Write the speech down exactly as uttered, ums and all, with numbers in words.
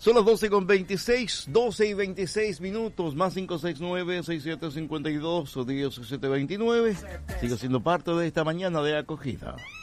Son las doce con veintiséis, doce y veintiséis minutos, más cinco seis nueve, seis siete cinco dos o diez siete veintinueve. Sigo siendo parte de esta mañana de acogida.